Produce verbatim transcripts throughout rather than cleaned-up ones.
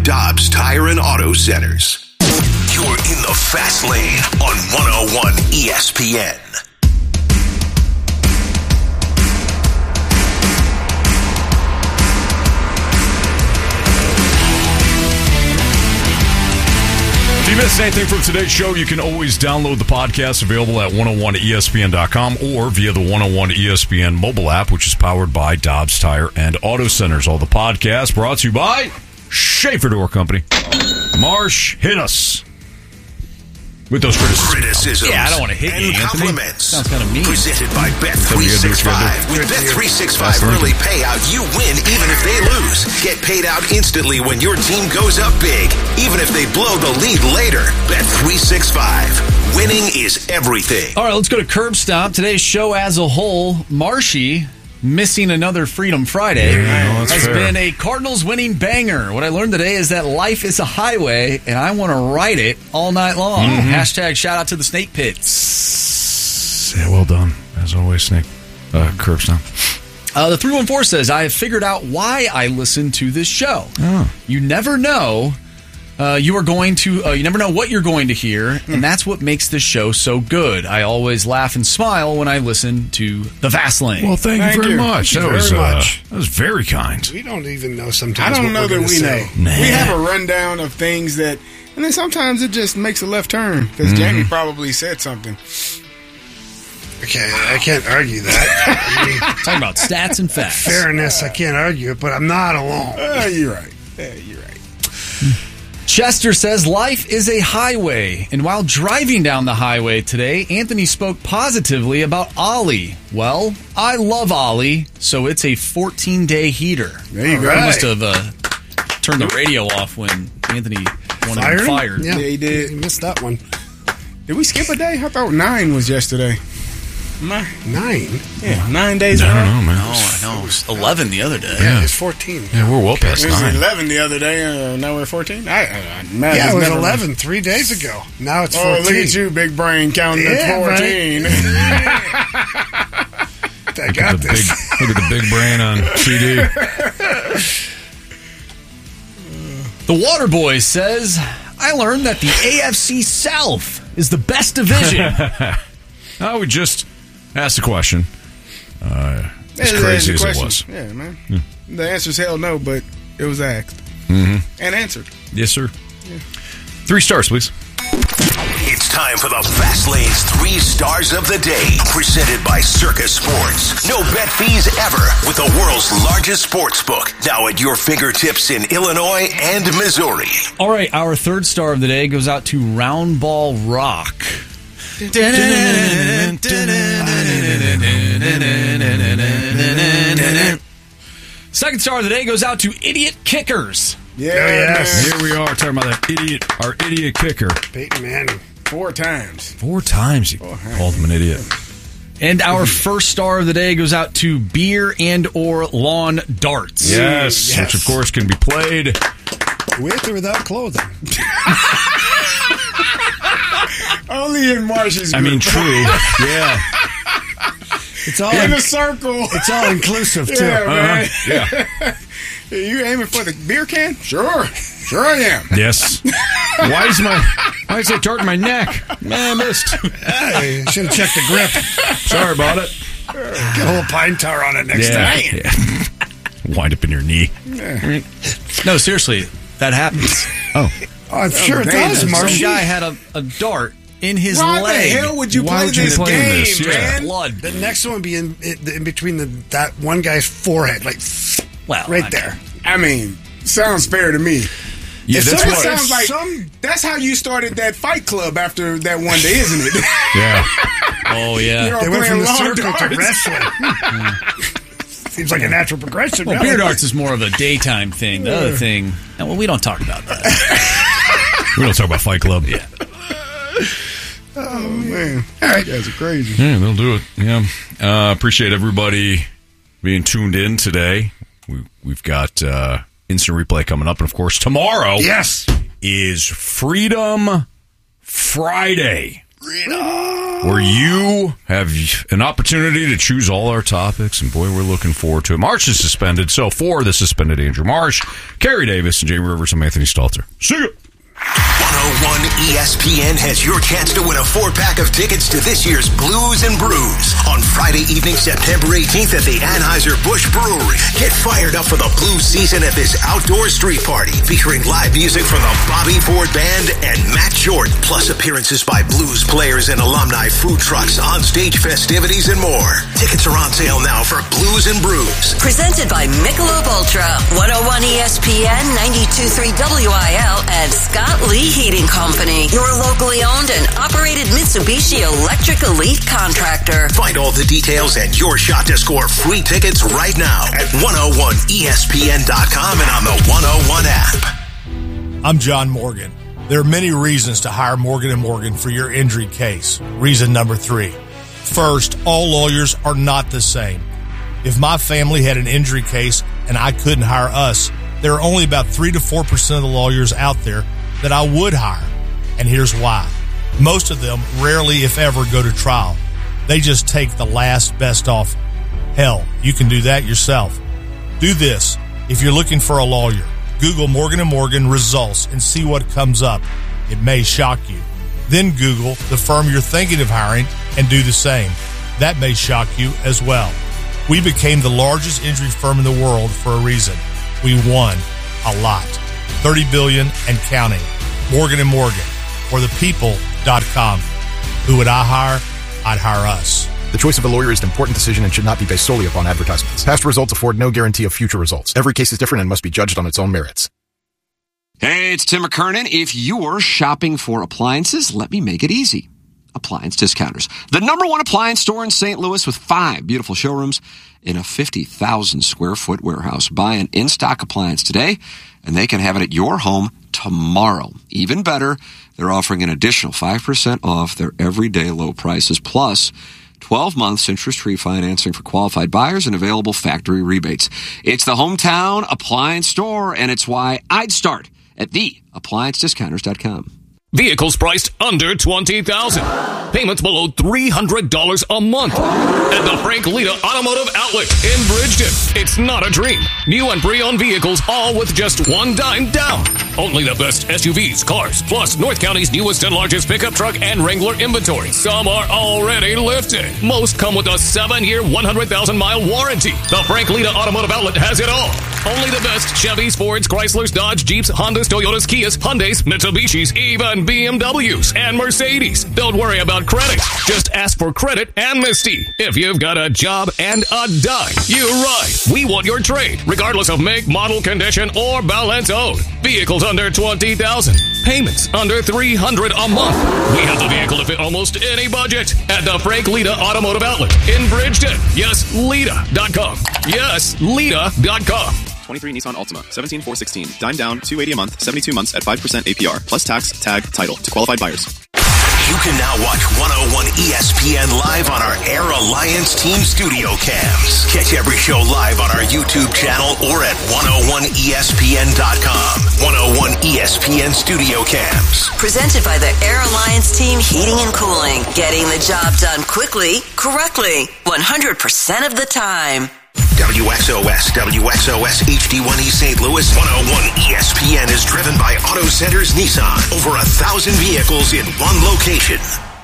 Dobbs Tire and Auto Centers. You're in the Fast Lane on one oh one E S P N. If you missed anything from today's show, you can always download the podcast, available at one oh one E S P N dot com or via the one oh one E S P N mobile app, which is powered by Dobbs Tire and Auto Centers. All the podcasts brought to you by Schaefer Door Company. Marsh, hit us with those criticisms. Criticisms. Yeah, I don't want to hit you, and Anthony. compliments. Sounds kind of mean. Presented by Bet three sixty-five. With Bet three sixty-five early payout, you win even if they lose. Get paid out instantly when your team goes up big, even if they blow the lead later. Bet three sixty-five. Winning is everything. All right, let's go to Curb Stomp. Today's show as a whole, Marshy missing another Freedom Friday Yeah, no, has fair. been a Cardinals winning banger. What I learned today is that life is a highway, and I want to ride it all night long. Mm-hmm. Hashtag shout out to the Snake Pits. Yeah, well done. As always, Snake. Uh, Curb Stomp. Uh, the three one four says, I have figured out why I listen to this show. Oh. You never know. Uh, you are going to. Uh, you never know what you're going to hear, and that's what makes this show so good. I always laugh and smile when I listen to the Fast Lane. Well, thank, Thank you very you. much. Thank that you was very uh, much. that was very kind. We don't even know sometimes. I don't what know we're that gonna we say. know. Nah. We have a rundown of things that, and then sometimes it just makes a left turn because Mm-hmm. Jamie probably said something. Okay, I can't argue that. I mean, Talking about stats and facts. fairness, I can't argue it, but I'm not alone. Uh, you're right. Yeah, you're right. Chester says, life is a highway. And while driving down the highway today, Anthony spoke positively about Ollie. Well, I love Ollie, so it's a fourteen-day heater. There you I go. must have uh, turned the radio off when Anthony wanted Fired him him? fired. Yeah, Yeah, he did. You missed that one. Did we skip a day? I thought nine was yesterday. Nine. Nine? Yeah, nine days. I in a don't row. know, man. Oh, I know. It was eleven the other day. Yeah. It's fourteen. Yeah, we're well past It was nine. eleven the other day. Uh, now we're fourteen. I, I, I math Yeah, is it was never- eleven three days ago. Now it's Oh, fourteen. look at you, big brain, counting Yeah, at fourteen. I got The this. big, look at the big brain on C D. The Water Boy says, I learned that the A F C South is the best division. I would just ask the question. Uh, as Yeah, crazy that's as the it was. question. Yeah, man. The answer's hell no, but it was asked Mm-hmm. and answered. Yes, sir. Three stars, please. It's time for the Fast Lane's Three Stars of the Day, presented by Circus Sports. No bet fees ever with the world's largest sports book, now at your fingertips in Illinois and Missouri. All right, our third star of the day goes out to Round Ball Rock. Second star of the day goes out to Idiot Kickers. Yeah, yes. man. Here we are talking about that idiot, our idiot kicker. Peyton Manning. Four times. Four times he called him an idiot. And our first star of the day goes out to Beer and or Lawn Darts. Yes, Yes. which of course can be played. With or without clothing? Only in Marshy's I group. mean, true. Yeah. It's all in in, a circle. it's all inclusive too. Yeah, man. Yeah. You aiming for the beer can? Sure. Sure I am. Yes. Why is my why is that dart in my neck? Man, I missed. Hey, should have checked the grip. Sorry about it. Get a little pine tar on it next Yeah. time. yeah. Wind up in your knee. No, seriously, that happens. Oh. Oh, I'm sure it dangerous. does, Some Marshy. guy had a, a dart in his Why leg. the hell would you Why play would you this play game, this? Yeah. man? Blood. The next one would be in, in, in between the, that one guy's forehead, like Well, right I- there. I mean, sounds fair to me. Yeah, If that's there That was what. sounds like some- that's how you started that fight club after that one day, isn't it? Yeah. Oh, yeah. You're all They went playing from the lawn circle to darts. wrestling. Seems like a natural progression. Well, really. beer darts is more of a daytime thing. The other thing, well, we don't talk about that. We don't talk about Fight Club. Yeah. Oh man, all right, you guys are crazy. Yeah, they'll do it. Yeah. Uh, appreciate everybody being tuned in today. We, we've got uh, instant replay coming up. And, of course, tomorrow Yes. is Freedom Friday. Freedom. where you have an opportunity to choose all our topics, and boy, we're looking forward to it. March is suspended, so for the suspended Andrew Marsh, Kerry Davis, and Jamie Rivers, I'm Anthony Stalter. See ya! one oh one E S P N has your chance to win a four-pack of tickets to this year's Blues and Brews on Friday evening, September eighteenth at the Anheuser-Busch Brewery. Get fired up for the blues season at this outdoor street party featuring live music from the Bobby Ford Band and Matt Jordan, plus appearances by blues players and alumni, food trucks, on-stage festivities, and more. Tickets are on sale now for Blues and Brews. Presented by Michelob Ultra, one oh one E S P N, ninety-two point three W I L, and Scott Lee Heating Company, your locally owned and operated Mitsubishi Electric Elite contractor. Find all the details and your shot to score free tickets right now at one oh one E S P N dot com and on the one oh one app. I'm John Morgan. There are many reasons to hire Morgan and Morgan for your injury case. Reason number three. First, all lawyers are not the same. If my family had an injury case and I couldn't hire us, there are only about three to four percent of the lawyers out there that I would hire. And here's why. Most of them rarely, if ever, go to trial. They just take the last best offer. Hell, you can do that yourself. Do this. If you're looking for a lawyer, Google Morgan and Morgan results and see what comes up. It may shock you. Then Google the firm you're thinking of hiring and do the same. That may shock you as well. We became the largest injury firm in the world for a reason. We won a lot. thirty billion dollars and counting. Morgan and Morgan, or the people dot com. Who would I hire? I'd hire us. The choice of a lawyer is an important decision and should not be based solely upon advertisements. Past results afford no guarantee of future results. Every case is different and must be judged on its own merits. Hey, it's Tim McKernan. If you're shopping for appliances, let me make it easy. Appliance Discounters, the number one appliance store in Saint Louis with five beautiful showrooms in a fifty thousand square foot warehouse. Buy an in-stock appliance today, and they can have it at your home tomorrow. Even better, they're offering an additional five percent off their everyday low prices, plus twelve months interest-free financing for qualified buyers and available factory rebates. It's the hometown appliance store, and it's why I'd start at the appliance discounters dot com. Vehicles priced under twenty thousand dollars. Payments below three hundred dollars a month. At the Frank Lita Automotive Outlet in Bridgeton. It's not a dream. New and pre-owned vehicles, all with just one dime down. Only the best S U Vs, cars, plus North County's newest and largest pickup truck and Wrangler inventory. Some are already lifted. Most come with a seven-year, one hundred thousand mile warranty. The Frank Lita Automotive Outlet has it all. Only the best Chevys, Fords, Chryslers, Dodge, Jeeps, Hondas, Toyotas, Kias, Hyundais, Mitsubishis, even B M Ws and Mercedes. Don't worry about credit. Just ask for credit amnesty. If you've got a job and a dime, you're right. We want your trade, regardless of make, model, condition, or balance owed. Vehicles under twenty thousand dollars. Payments under three hundred dollars a month. We have the vehicle to fit almost any budget. At the Frank Lita Automotive Outlet in Bridgeton. Yes, Lita dot com. Yes, Lita dot com. twenty-three Nissan Altima, seventeen four sixteen. Dime down, two hundred eighty dollars a month, seventy-two months at five percent A P R, plus tax, tag, title to qualified buyers. You can now watch one oh one E S P N live on our Air Alliance Team Studio Cams. Catch every show live on our YouTube channel or at one oh one E S P N dot com. one oh one E S P N Studio Cams. Presented by the Air Alliance Team Heating and Cooling. Getting the job done quickly, correctly, one hundred percent of the time. W X O S, W X O S H D one E Saint Louis, one oh one E S P N is driven by Auto Centers Nissan. Over a thousand vehicles in one location.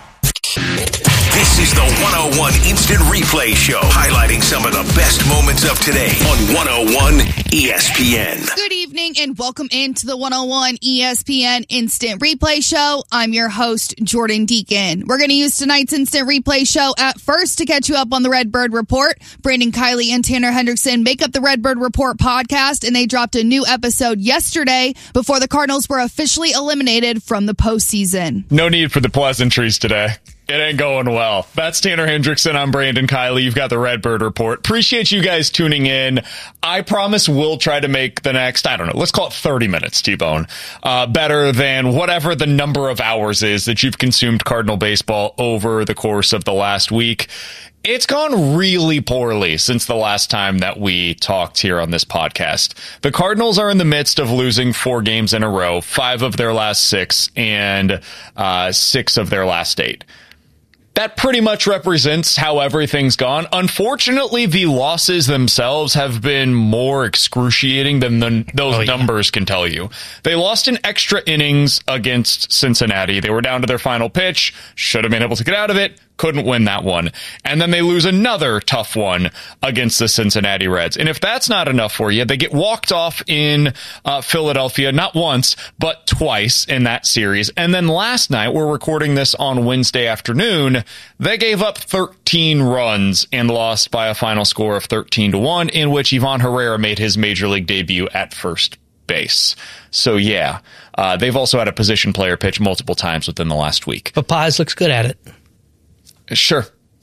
This is the one oh one Instant Replay Show, highlighting some of the best moments of today on one oh one E S P N. Good evening and welcome into the one oh one E S P N Instant Replay Show. I'm your host, Jordan Deacon. We're going to use tonight's Instant Replay Show at first to catch you up on the Redbird Report. Brandon Kiley and Tanner Hendrickson make up the Redbird Report podcast, and they dropped a new episode yesterday before the Cardinals were officially eliminated from the postseason. No need for the pleasantries today. It ain't going well. That's Tanner Hendrickson. I'm Brandon Kiley. You've got the Redbird Report. Appreciate you guys tuning in. I promise we'll try to make the next, I don't know, let's call it thirty minutes, T-Bone, uh, better than whatever the number of hours is that you've consumed Cardinal baseball over the course of the last week. It's gone really poorly since the last time that we talked here on this podcast. The Cardinals are in the midst of losing four games in a row, five of their last six, and uh, six of their last eight. that pretty much represents how everything's gone. Unfortunately, the losses themselves have been more excruciating than the, those oh, yeah. numbers can tell you. They lost in extra innings against Cincinnati. They were down to their final pitch, should have been able to get out of it, couldn't win that one. And then they lose another tough one against the Cincinnati Reds. And if that's not enough for you, they get walked off in uh, Philadelphia, not once, but twice in that series. And then last night, we're recording this on Wednesday afternoon, they gave up thirteen runs and lost by a final score of thirteen to one, in which Ivan Herrera made his major league debut at first base. So yeah, uh, they've also had a position player pitch multiple times within the last week. But Paz looks good at it. Sure.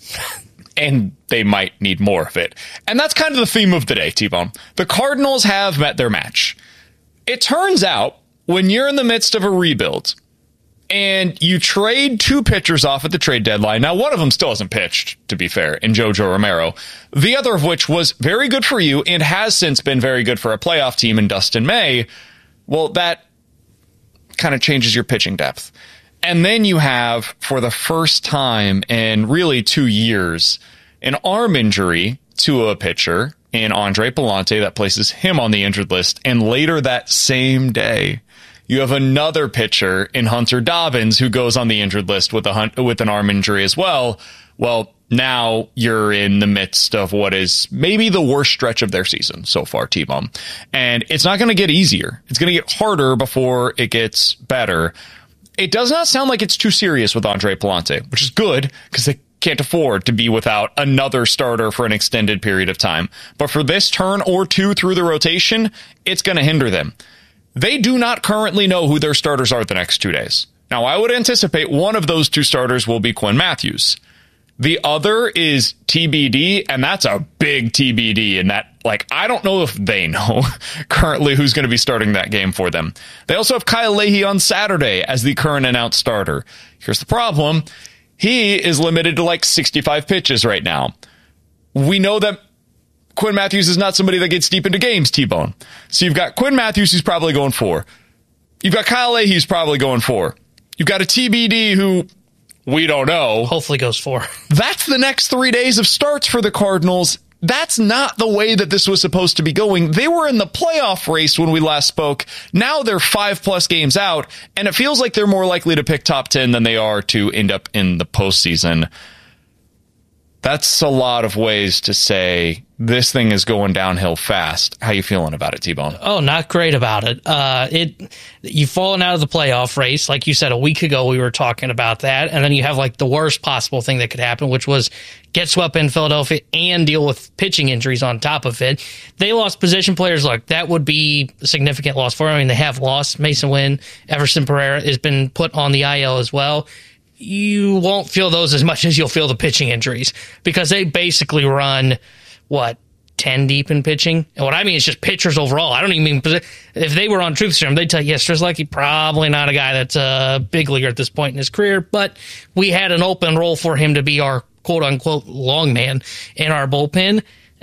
And they might need more of it. And that's kind of the theme of the day, T-Bone. The Cardinals have met their match. It turns out, when you're in the midst of a rebuild and you trade two pitchers off at the trade deadline, now one of them still hasn't pitched, to be fair, in Jojo Romero, the other of which was very good for you and has since been very good for a playoff team in Dustin May, well, that kind of changes your pitching depth. And then you have, for the first time in really two years, an arm injury to a pitcher in Andre Pallante that places him on the injured list. And later that same day, you have another pitcher in Hunter Dobbins who goes on the injured list with a with an arm injury as well. Well, now you're in the midst of what is maybe the worst stretch of their season so far, T-Bone. And it's not going to get easier. It's going to get harder before it gets better. It does not sound like it's too serious with Andre Pallante, which is good because they can't afford to be without another starter for an extended period of time. But for this turn or two through the rotation, it's going to hinder them. They do not currently know who their starters are the next two days. Now, I would anticipate one of those two starters will be Quinn Matthews. The other is T B D, and that's a big T B D in that, like, I don't know if they know currently who's going to be starting that game for them. They also have Kyle Leahy on Saturday as the current announced starter. Here's the problem. He is limited to like sixty-five pitches right now. We know that Quinn Matthews is not somebody that gets deep into games, T-Bone. So you've got Quinn Matthews who's probably going four. You've got Kyle Leahy who's probably going four. You've got a T B D who we don't know. Hopefully goes four. That's the next three days of starts for the Cardinals. That's not the way that this was supposed to be going. They were in the playoff race when we last spoke. Now they're five plus games out, and it feels like they're more likely to pick top ten than they are to end up in the postseason. That's a lot of ways to say this thing is going downhill fast. How you feeling about it, T-Bone? Oh, not great about it. Uh, it you've fallen out of the playoff race. Like you said, a week ago we were talking about that. And then you have like the worst possible thing that could happen, which was get swept in Philadelphia and deal with pitching injuries on top of it. They lost position players. Look, that would be a significant loss for them. I mean, they have lost Mason Wynn. Everson Pereira has been put on the I L as well. You won't feel those as much as you'll feel the pitching injuries because they basically run, what, ten deep in pitching? And what I mean is just pitchers overall. I don't even mean, if they were on Truth Serum, they'd tell you, yes, Strzelecki, probably not a guy that's a big leaguer at this point in his career, but we had an open role for him to be our quote-unquote long man in our bullpen.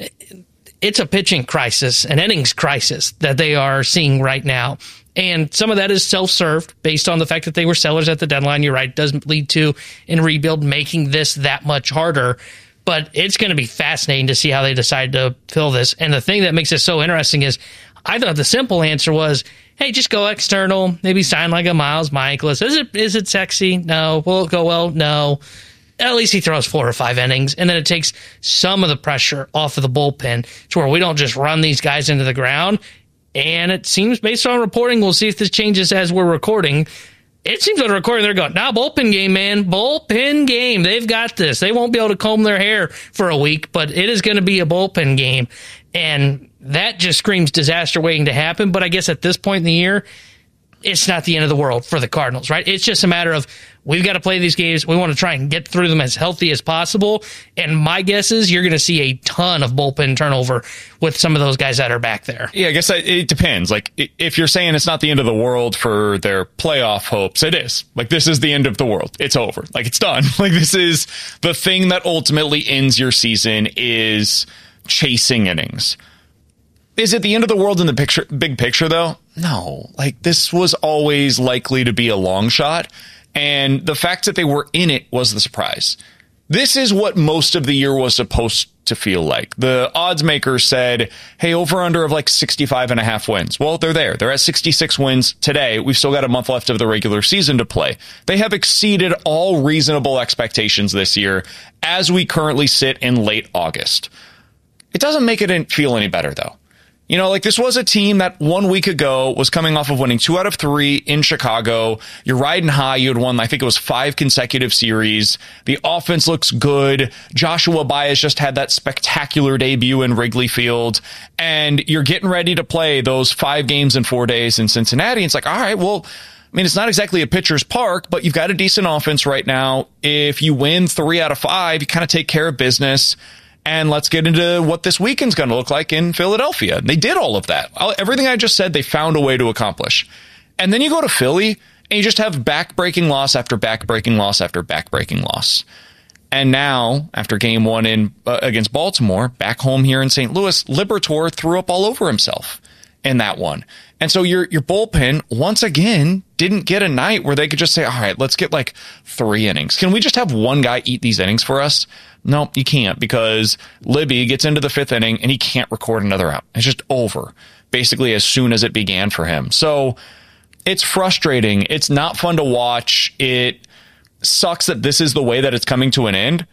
It's a pitching crisis, an innings crisis that they are seeing right now. And some of that is self-served based on the fact that they were sellers at the deadline. You're right. It does lead to, in rebuild, making this that much harder. But it's going to be fascinating to see how they decide to fill this. And the thing that makes it so interesting is I thought the simple answer was, hey, just go external, maybe sign like a Miles Michaelis. Is it, is it sexy? No. Will it go well? No. At least he throws four or five innings, and then it takes some of the pressure off of the bullpen to where we don't just run these guys into the ground. And it seems, based on reporting, we'll see if this changes as we're recording. It seems on the recording, they're going, nah, bullpen game, man. Bullpen game. They've got this. They won't be able to comb their hair for a week, but it is going to be a bullpen game. And that just screams disaster waiting to happen. But I guess at this point in the year, it's not the end of the world for the Cardinals, right? It's just a matter of we've got to play these games. We want to try and get through them as healthy as possible. And my guess is you're going to see a ton of bullpen turnover with some of those guys that are back there. Yeah, I guess it depends. Like, if you're saying it's not the end of the world for their playoff hopes, it is. Like, this is the end of the world. It's over. Like, it's done. Like, this is the thing that ultimately ends your season is chasing innings. Is it the end of the world in the picture, big picture, though? No. Like, this was always likely to be a long shot. And the fact that they were in it was the surprise. This is what most of the year was supposed to feel like. The odds makers said, hey, over under of like sixty-five and a half wins. Well, they're there. They're at sixty-six wins today. We've still got a month left of the regular season to play. They have exceeded all reasonable expectations this year as we currently sit in late August. It doesn't make it feel any better, though. You know, like this was a team that one week ago was coming off of winning two out of three in Chicago. You're riding high. You had won, I think it was five consecutive series. The offense looks good. Joshua Baez just had that spectacular debut in Wrigley Field. And you're getting ready to play those five games in four days in Cincinnati. It's like, all right, well, I mean, it's not exactly a pitcher's park, but you've got a decent offense right now. If you win three out of five, you kind of take care of business. And let's get into what this weekend's going to look like in Philadelphia. They did all of that. Everything I just said, they found a way to accomplish. And then you go to Philly, and you just have back-breaking loss after back-breaking loss after back-breaking loss. And now, after game one in uh, against Baltimore, back home here in Saint Louis, Liberatore threw up all over himself in that one. And so your your bullpen, once again, didn't get a night where they could just say, all right, let's get like three innings. Can we just have one guy eat these innings for us? No, you can't, because Libby gets into the fifth inning and he can't record another out. It's just over, basically, as soon as it began for him. So it's frustrating. It's not fun to watch. It sucks that this is the way that it's coming to an end.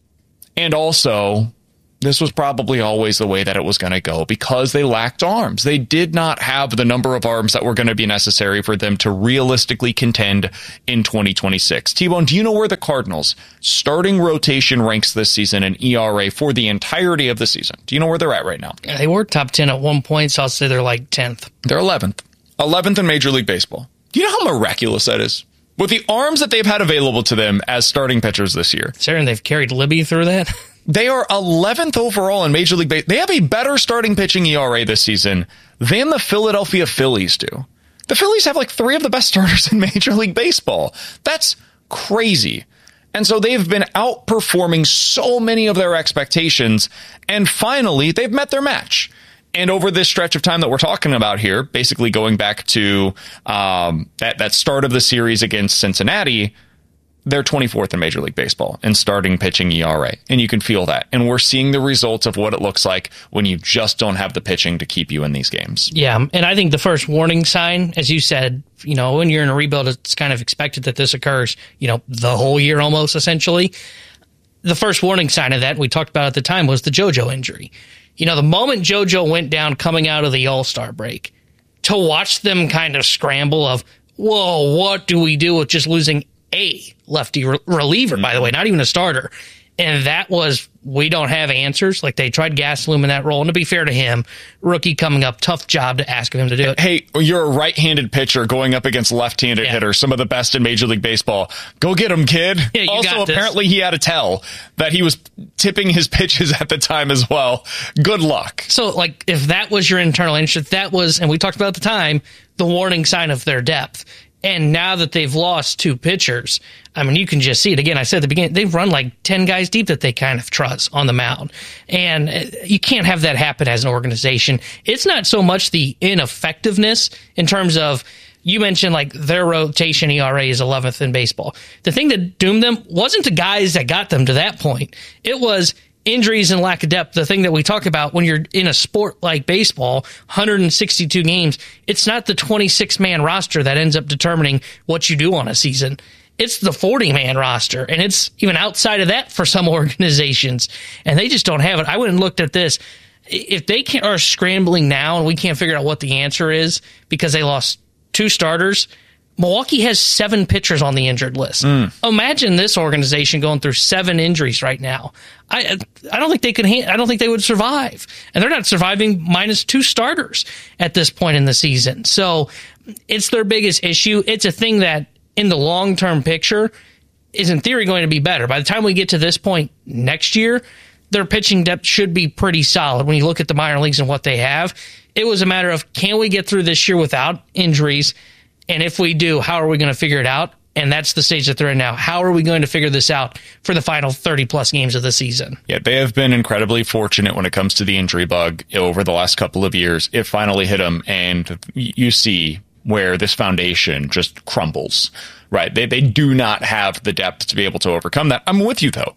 And also, this was probably always the way that it was going to go because they lacked arms. They did not have the number of arms that were going to be necessary for them to realistically contend in twenty twenty-six. T-Bone, do you know where the Cardinals' starting rotation ranks this season in E R A for the entirety of the season? Do you know where they're at right now? They were top ten at one point, so I'll say they're like tenth. They're eleventh. eleventh in Major League Baseball. Do you know how miraculous that is? With the arms that they've had available to them as starting pitchers this year. Sarah, and they've carried Libby through that? They are eleventh overall in Major League Baseball. They have a better starting pitching E R A this season than the Philadelphia Phillies do. The Phillies have like three of the best starters in Major League Baseball. That's crazy. And so they've been outperforming so many of their expectations. And finally, they've met their match. And over this stretch of time that we're talking about here, basically going back to um, that, that start of the series against Cincinnati, they're twenty-fourth in Major League Baseball in starting pitching E R A. And you can feel that. And we're seeing the results of what it looks like when you just don't have the pitching to keep you in these games. Yeah, and I think the first warning sign, as you said, you know, when you're in a rebuild, it's kind of expected that this occurs, you know, the whole year almost, essentially. The first warning sign of that, we talked about at the time, was the JoJo injury. You know, the moment JoJo went down coming out of the All-Star break, to watch them kind of scramble of, whoa, what do we do with just losing a lefty re- reliever, by the way, not even a starter. And that was, we don't have answers. Like, they tried Gastelum in that role. And to be fair to him, rookie coming up, tough job to ask him to do it. Hey, you're a right-handed pitcher going up against left-handed yeah. hitters, some of the best in Major League Baseball. Go get him, kid. Yeah, you also, got this. Apparently he had a tell that he was tipping his pitches at the time as well. Good luck. So, like, if that was your internal interest, that was, and we talked about at the time, the warning sign of their depth. And now that they've lost two pitchers, I mean, you can just see it. Again, I said at the beginning, they've run like ten guys deep that they kind of trust on the mound. And you can't have that happen as an organization. It's not so much the ineffectiveness in terms of, you mentioned like their rotation E R A is eleventh in baseball. The thing that doomed them wasn't the guys that got them to that point. It was injuries and lack of depth. The thing that we talk about when you're in a sport like baseball, one hundred sixty-two games, it's not the twenty-six man roster that ends up determining what you do on a season. It's the forty man roster, and it's even outside of that for some organizations, and they just don't have it. I went and looked at this. If they can, are scrambling now and we can't figure out what the answer is because they lost two starters, Milwaukee has seven pitchers on the injured list. Mm. Imagine this organization going through seven injuries right now. I I don't think they could. I don't think they would survive, and they're not surviving minus two starters at this point in the season. So it's their biggest issue. It's a thing that, in the long term picture, is in theory going to be better. By the time we get to this point next year, their pitching depth should be pretty solid. When you look at the minor leagues and what they have, it was a matter of, can we get through this year without injuries? And if we do, how are we going to figure it out? And that's the stage that they're in now. How are we going to figure this out for the final thirty-plus games of the season? Yeah, they have been incredibly fortunate when it comes to the injury bug over the last couple of years. It finally hit them, and you see where this foundation just crumbles, right? They they do not have the depth to be able to overcome that. I'm with you, though.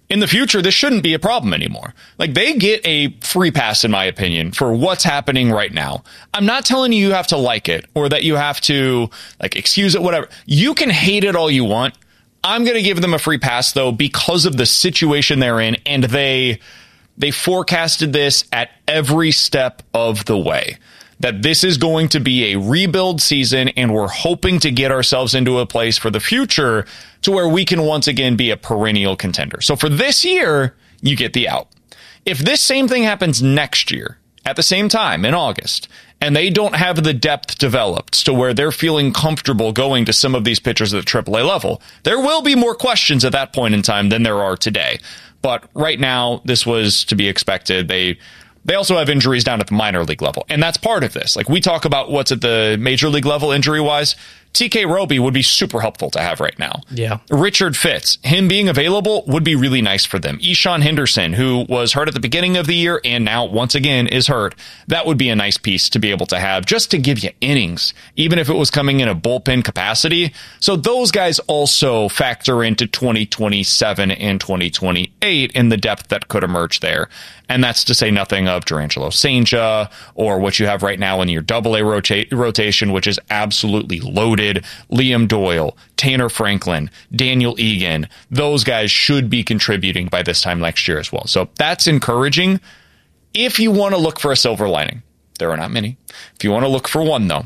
in the future, this shouldn't be a problem anymore. Like, they get a free pass, in my opinion, for what's happening right now. I'm not telling you you have to like it or that you have to, like, excuse it, whatever. You can hate it all you want. I'm going to give them a free pass, though, because of the situation they're in, and they they forecasted this at every step of the way, that this is going to be a rebuild season, and we're hoping to get ourselves into a place for the future to where we can once again be a perennial contender. So for this year, you get the out. If this same thing happens next year at the same time in August, and they don't have the depth developed to where they're feeling comfortable going to some of these pitchers at the triple A level, there will be more questions at that point in time than there are today. But right now, this was to be expected. They They also have injuries down at the minor league level, and that's part of this. Like, we talk about what's at the major league level injury-wise. T K Roby would be super helpful to have right now. Yeah. Richard Fitz, him being available would be really nice for them. Ishan Henderson, who was hurt at the beginning of the year and now once again is hurt. That would be a nice piece to be able to have just to give you innings, even if it was coming in a bullpen capacity. So those guys also factor into twenty twenty-seven and twenty twenty-eight in the depth that could emerge there. And that's to say nothing of Durangelo Sainja or what you have right now in your double A rota- rotation, which is absolutely loaded. Liam Doyle, Tanner Franklin, Daniel Egan. Those guys should be contributing by this time next year as well. So that's encouraging. If you want to look for a silver lining, there are not many. If you want to look for one, though,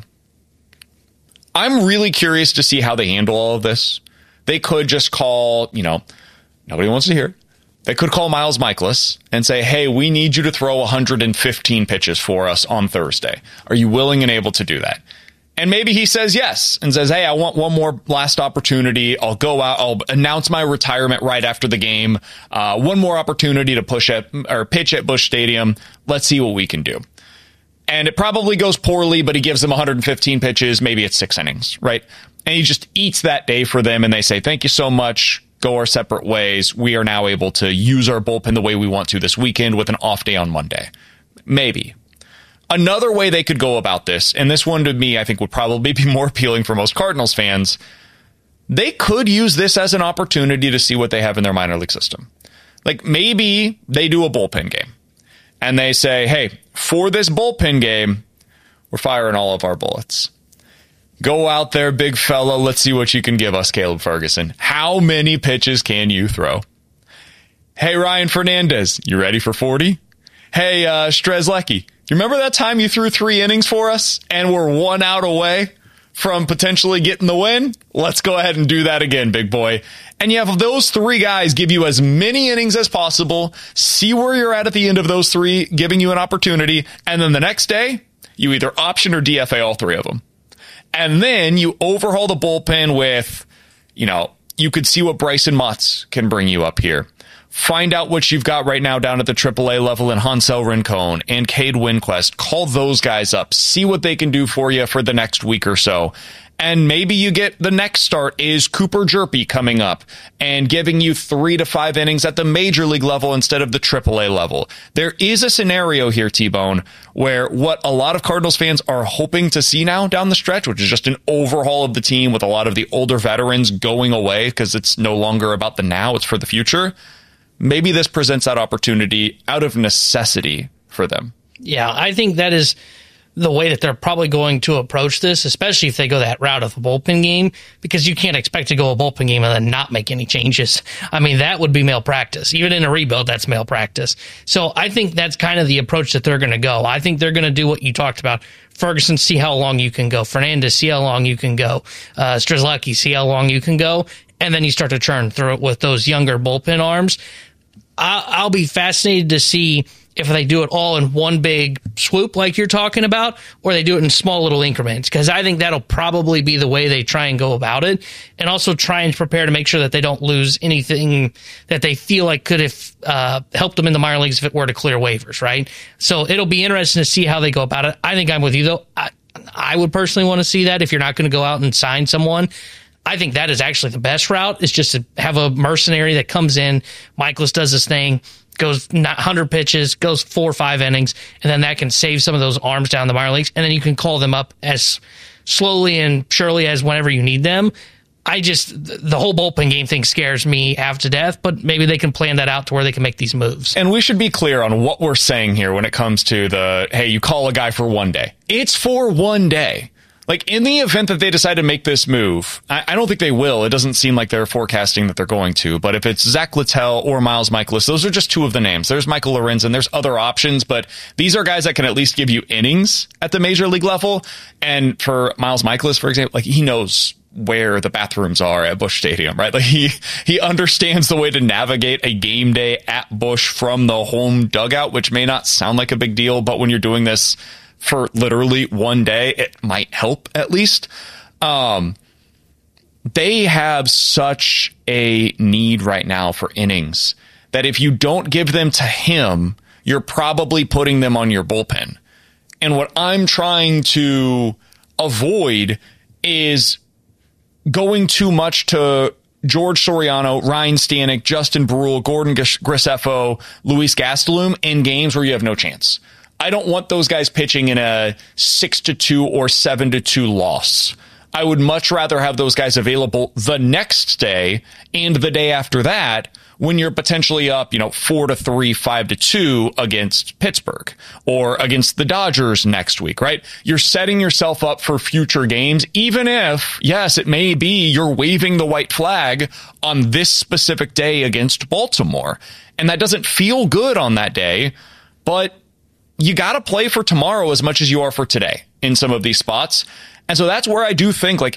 I'm really curious to see how they handle all of this. They could just call, you know, nobody wants to hear it. They could call Miles Michaelis and say, hey, we need you to throw one hundred fifteen pitches for us on Thursday. Are you willing and able to do that? And maybe he says yes and says, hey, I want one more last opportunity. I'll go out. I'll announce my retirement right after the game. Uh, one more opportunity to push at or pitch at Busch Stadium. Let's see what we can do. And it probably goes poorly, but he gives them one hundred fifteen pitches. Maybe it's six innings, right? And he just eats that day for them. And they say, thank you so much. Go our separate ways. We are now able to use our bullpen the way we want to this weekend with an off day on Monday. Maybe. Another way they could go about this, and this one to me I think would probably be more appealing for most Cardinals fans, they could use this as an opportunity to see what they have in their minor league system. Like, maybe they do a bullpen game, and they say, hey, for this bullpen game, we're firing all of our bullets. Go out there, big fella. Let's see what you can give us, Caleb Ferguson. How many pitches can you throw? Hey, Ryan Fernandez, you ready for forty? Hey, uh, Strzelecki, you remember that time you threw three innings for us and we're one out away from potentially getting the win? Let's go ahead and do that again, big boy. And you have those three guys give you as many innings as possible, see where you're at at the end of those three, giving you an opportunity, and then the next day, you either option or D F A all three of them. And then you overhaul the bullpen with, you know, you could see what Bryson Motts can bring you up here. Find out what you've got right now down at the triple A level in Hansel Rincon and Cade Winquist. Call those guys up. See what they can do for you for the next week or so. And maybe you get the next start is Cooper Jerpy coming up and giving you three to five innings at the major league level instead of the triple A level. There is a scenario here, T-Bone, where what a lot of Cardinals fans are hoping to see now down the stretch, which is just an overhaul of the team with a lot of the older veterans going away because it's no longer about the now, it's for the future. Maybe this presents that opportunity out of necessity for them. Yeah, I think that is the way that they're probably going to approach this, especially if they go that route of a bullpen game, because you can't expect to go a bullpen game and then not make any changes. I mean, that would be malpractice. Even in a rebuild, that's malpractice. So I think that's kind of the approach that they're going to go. I think they're going to do what you talked about. Ferguson, see how long you can go. Fernandez, see how long you can go. Uh, Strzelecki, see how long you can go. And then you start to churn through it with those younger bullpen arms. I'll, I'll be fascinated to see if they do it all in one big swoop like you're talking about, or they do it in small little increments, because I think that'll probably be the way they try and go about it, and also try and prepare to make sure that they don't lose anything that they feel like could have uh, helped them in the minor leagues if it were to clear waivers, right? So it'll be interesting to see how they go about it. I think I'm with you, though. I, I would personally want to see that if you're not going to go out and sign someone. I think that is actually the best route, is just to have a mercenary that comes in, Michaelis does his thing, goes one hundred pitches, goes four or five innings, and then that can save some of those arms down the minor leagues, and then you can call them up as slowly and surely as whenever you need them. I just, the whole bullpen game thing scares me half to death, but maybe they can plan that out to where they can make these moves. And we should be clear on what we're saying here when it comes to the, hey, you call a guy for one day. It's for one day. Like, in the event that they decide to make this move, I, I don't think they will. It doesn't seem like they're forecasting that they're going to. But if it's Zach Littell or Miles Michaelis, those are just two of the names. There's Michael Lorenzen. There's other options, but these are guys that can at least give you innings at the major league level. And for Miles Michaelis, for example, like, he knows where the bathrooms are at Busch Stadium, right? Like, he, he understands the way to navigate a game day at Busch from the home dugout, which may not sound like a big deal, but when you're doing this for literally one day, it might help at least. Um, they have such a need right now for innings that if you don't give them to him, you're probably putting them on your bullpen. And what I'm trying to avoid is going too much to George Soriano, Ryan Stanek, Justin Brule, Gordon Graceffo, Luis Gastelum in games where you have no chance. I don't want those guys pitching in a six to two or seven to two loss. I would much rather have those guys available the next day and the day after that when you're potentially up, you know, four to three, five to two against Pittsburgh or against the Dodgers next week, right? You're setting yourself up for future games, even if, yes, it may be you're waving the white flag on this specific day against Baltimore. And that doesn't feel good on that day, but you got to play for tomorrow as much as you are for today in some of these spots. And so that's where I do think, like,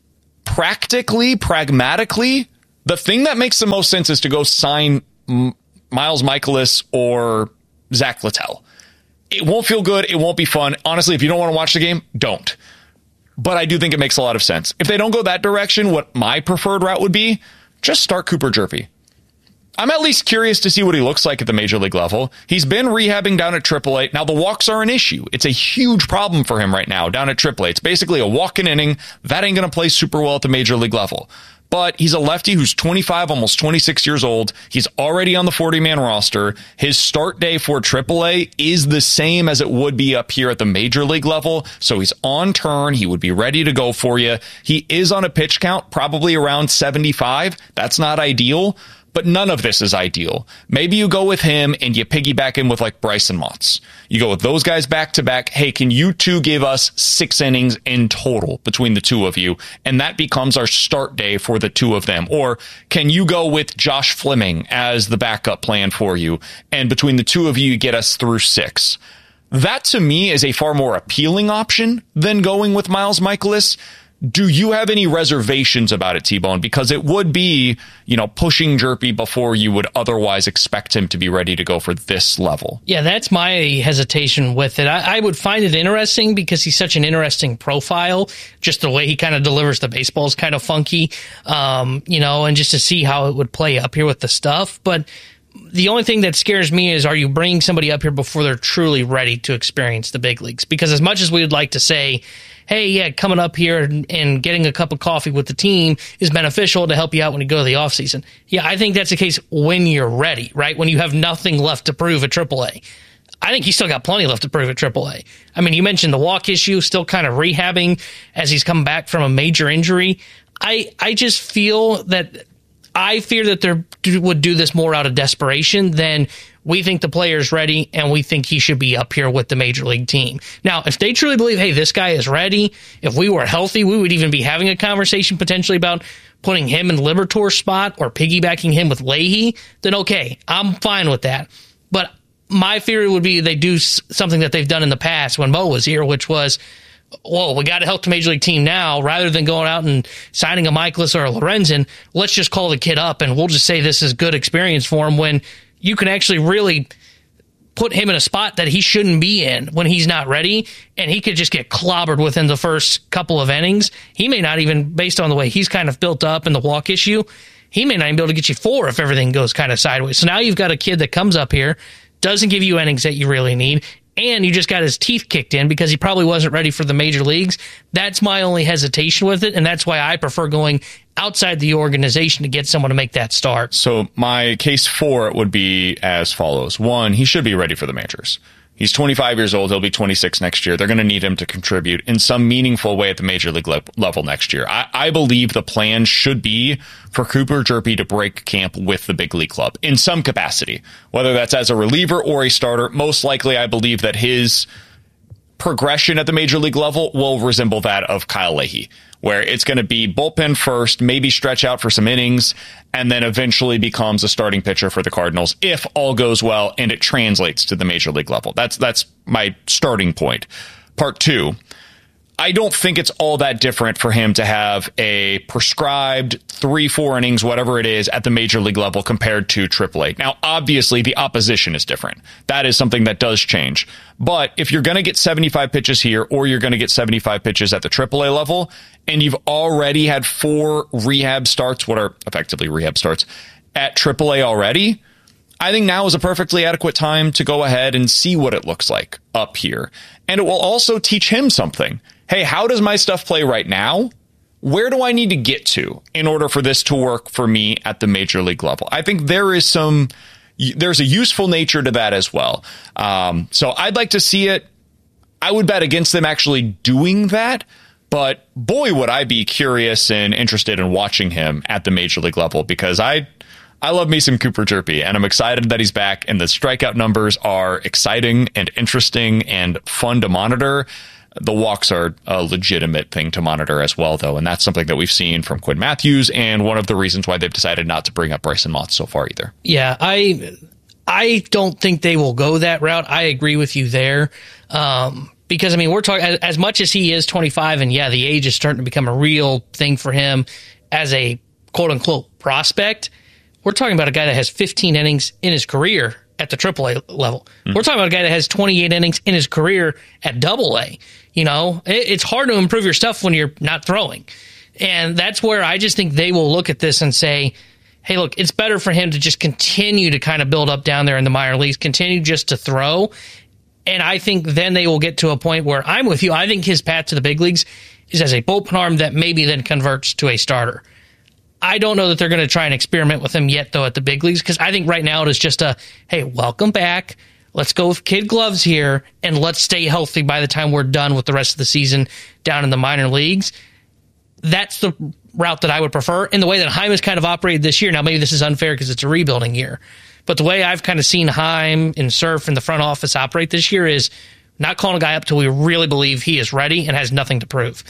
practically, pragmatically, the thing that makes the most sense is to go sign M- Miles Michaelis or Zach Littell. It won't feel good. It won't be fun. Honestly, if you don't want to watch the game, don't. But I do think it makes a lot of sense. If they don't go that direction, what my preferred route would be, just start Cooper Jerpy. I'm at least curious to see what he looks like at the major league level. He's been rehabbing down at triple A. Now, the walks are an issue. It's a huge problem for him right now down at triple A. It's basically a walk-in inning. That ain't going to play super well at the major league level. But he's a lefty who's twenty-five, almost twenty-six years old. He's already on the forty-man roster. His start day for triple A is the same as it would be up here at the major league level. So he's on turn. He would be ready to go for you. He is on a pitch count, probably around seventy-five. That's not ideal. But none of this is ideal. Maybe you go with him and you piggyback in with like Bryson Motts. You go with those guys back to back. Hey, can you two give us six innings in total between the two of you? And that becomes our start day for the two of them. Or can you go with Josh Fleming as the backup plan for you? And between the two of you, you get us through six. That to me is a far more appealing option than going with Miles Michaelis. Do you have any reservations about it, T-Bone? Because it would be, you know, pushing Jerpy before you would otherwise expect him to be ready to go for this level. Yeah, that's my hesitation with it. I, I would find it interesting because he's such an interesting profile. Just the way he kind of delivers the baseball is kind of funky, um, you know, and just to see how it would play up here with the stuff. But the only thing that scares me is, are you bringing somebody up here before they're truly ready to experience the big leagues? Because as much as we would like to say, hey, yeah, coming up here and, and getting a cup of coffee with the team is beneficial to help you out when you go to the offseason. Yeah, I think that's the case when you're ready, right? When you have nothing left to prove at triple A. I think he's still got plenty left to prove at triple A. I mean, you mentioned the walk issue, still kind of rehabbing as he's come back from a major injury. I I just feel that I fear that they would do this more out of desperation than we think the player's ready and we think he should be up here with the major league team. Now, if they truly believe, hey, this guy is ready, if we were healthy, we would even be having a conversation potentially about putting him in Libertor's spot or piggybacking him with Leahy, then okay, I'm fine with that. But my fear would be they do something that they've done in the past when Mo was here, which was, whoa, we got to help the major league team now. Rather than going out and signing a Michaelis or a Lorenzen, let's just call the kid up and we'll just say this is good experience for him, when you can actually really put him in a spot that he shouldn't be in when he's not ready, and he could just get clobbered within the first couple of innings. He may not even, based on the way he's kind of built up and the walk issue, he may not even be able to get you four if everything goes kind of sideways. So now you've got a kid that comes up here, doesn't give you innings that you really need, and you just got his teeth kicked in because he probably wasn't ready for the major leagues. That's my only hesitation with it, and that's why I prefer going outside the organization to get someone to make that start. So my case for it would be as follows. One, he should be ready for the majors. He's twenty-five years old. He'll be twenty-six next year. They're going to need him to contribute in some meaningful way at the major league le- level next year. I, I believe the plan should be for Cooper Hjerpe to break camp with the big league club in some capacity, whether that's as a reliever or a starter. Most likely, I believe that his progression at the major league level will resemble that of Kyle Leahy, where it's going to be bullpen first, maybe stretch out for some innings, and then eventually becomes a starting pitcher for the Cardinals if all goes well and it translates to the major league level. That's that's my starting point. Part two, I don't think it's all that different for him to have a prescribed three, four innings, whatever it is, at the major league level compared to triple A. Now, obviously, the opposition is different. That is something that does change. But if you're going to get seventy-five pitches here or you're going to get seventy-five pitches at the triple A level, and you've already had four rehab starts, what are effectively rehab starts, at triple A already, I think now is a perfectly adequate time to go ahead and see what it looks like up here. And it will also teach him something. Hey, how does my stuff play right now? Where do I need to get to in order for this to work for me at the major league level? I think there is some, there's a useful nature to that as well. Um, so I'd like to see it. I would bet against them actually doing that, but boy, would I be curious and interested in watching him at the major league level, because I, I love me some Cooper Hjerpe, and I'm excited that he's back, and the strikeout numbers are exciting and interesting and fun to monitor. The walks are a legitimate thing to monitor as well, though, and that's something that we've seen from Quinn Matthews, and one of the reasons why they've decided not to bring up Bryson Motts so far either. Yeah, I I don't think they will go that route. I agree with you there, um, because, I mean, we're talking, as, as much as he is twenty-five, and yeah, the age is starting to become a real thing for him as a quote-unquote prospect, we're talking about a guy that has fifteen innings in his career at the triple A level. Mm. We're talking about a guy that has twenty-eight innings in his career at double A. You know, it, it's hard to improve your stuff when you're not throwing. And that's where I just think they will look at this and say, hey, look, it's better for him to just continue to kind of build up down there in the minor leagues, continue just to throw. And I think then they will get to a point where I'm with you. I think his path to the big leagues is as a bullpen arm that maybe then converts to a starter. I don't know that they're going to try and experiment with him yet, though, at the big leagues, because I think right now it is just a, hey, welcome back. Let's go with kid gloves here, and let's stay healthy by the time we're done with the rest of the season down in the minor leagues. That's the route that I would prefer. In the way that Heim has kind of operated this year, now maybe this is unfair because it's a rebuilding year, but the way I've kind of seen Heim and Surf in the front office operate this year is not calling a guy up till we really believe he is ready and has nothing to prove.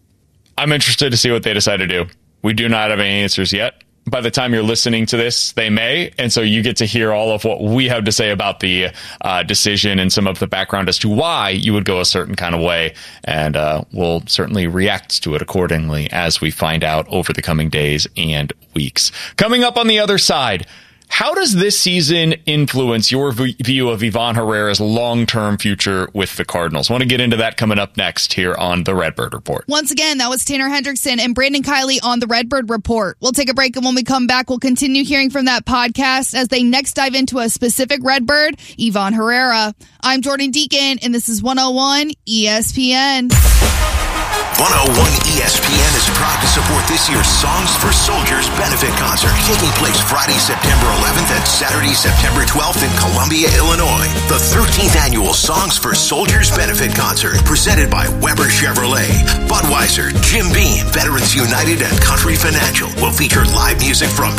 I'm interested to see what they decide to do. We do not have any answers yet. By the time you're listening to this, they may. And so you get to hear all of what we have to say about the uh, decision and some of the background as to why you would go a certain kind of way. And uh, we'll certainly react to it accordingly as we find out over the coming days and weeks. Coming up on the other side, how does this season influence your v- view of Ivan Herrera's long-term future with the Cardinals? I want to get into that coming up next here on the Redbird Report. Once again, that was Tanner Hendrickson and Brandon Kiley on the Redbird Report. We'll take a break, and when we come back, we'll continue hearing from that podcast as they next dive into a specific Redbird, Ivan Herrera. I'm Jordan Deacon, and this is one oh one E S P N. one oh one E S P N is proud to support this year's Songs for Soldiers benefit concert, taking place Friday, September eleventh and Saturday, September twelfth in Columbia, Illinois. The thirteenth annual Songs for Soldiers benefit concert, presented by Weber Chevrolet, Budweiser, Jim Beam, Veterans United, and Country Financial, will feature live music from